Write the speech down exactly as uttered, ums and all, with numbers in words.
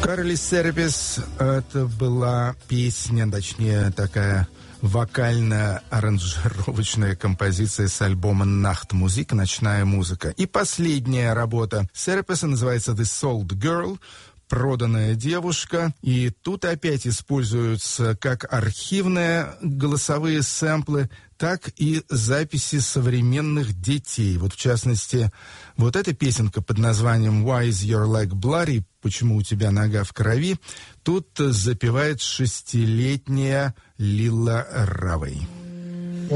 Карли Серапис — это была песня, точнее, такая вокально-аранжировочная композиция с альбома «Нахт-музик», «Ночная музыка». И последняя работа Сераписа называется «The Sold Girl», «Проданная девушка». И тут опять используются как архивные голосовые сэмплы, так и записи современных детей. Вот в частности, вот эта песенка под названием «Why is your leg bloody?» «Почему у тебя нога в крови?» Тут запевает шестилетняя Лила Равей.